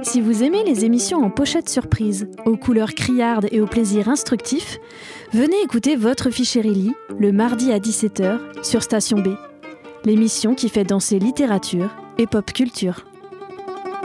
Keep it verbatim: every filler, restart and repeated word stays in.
Si vous aimez les émissions en pochette surprise, aux couleurs criardes et au plaisir instructif, venez écouter Votre Fichérie le mardi à dix-sept heures sur Station B, l'émission qui fait danser littérature et pop culture.